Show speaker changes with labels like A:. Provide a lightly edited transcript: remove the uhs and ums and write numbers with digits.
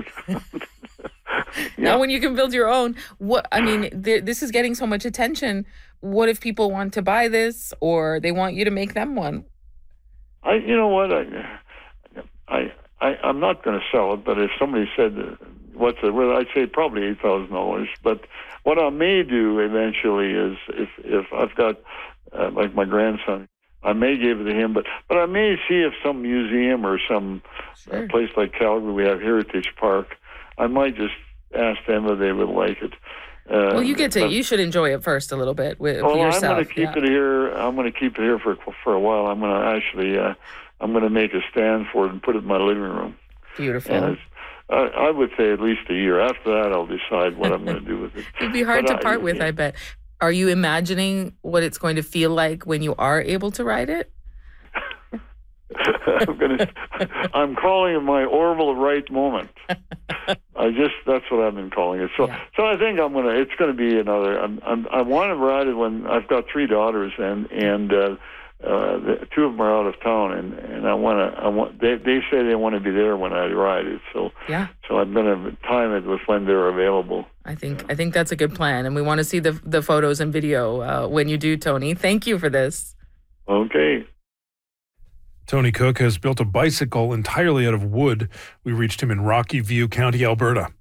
A: Now, when you can build your own, this is getting so much attention. What if people want to buy this, or they want you to make them one?
B: You know what, I'm not going to sell it, but if somebody said, what's it worth, I'd say probably $8,000. But what I may do eventually is, if I've got, like my grandson, I may give it to him, but I may see if some museum or some place like Calgary, we have Heritage Park, I might just ask them if they would like it.
A: Well, you should enjoy it first a little bit for yourself.
B: I'm going to keep it here. I'm going to keep it here for a while. I'm going to actually, I'm going to make a stand for it and put it in my living room.
A: Beautiful.
B: And I would say at least a year. After that, I'll decide what I'm going to do with it.
A: It'd be hard to part with, I bet. Are you imagining what it's going to feel like when you are able to ride it?
B: I'm calling it my Orville Wright moment. That's what I've been calling it. So I think it's going to be another. I want to ride it when I've got 3 daughters, and the 2 of them are out of town, and they say they want to be there when I ride it. So I'm going to time it with when they're available.
A: I think that's a good plan, and we want to see the photos and video when you do, Tony. Thank you for this.
B: Okay.
C: Tony Cook has built a bicycle entirely out of wood. We reached him in Rocky View, County Alberta.